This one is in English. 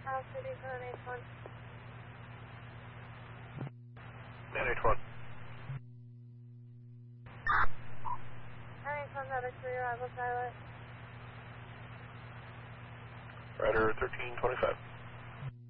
City 981. 981. 981 got a clear arrival pilot. Rider 1325.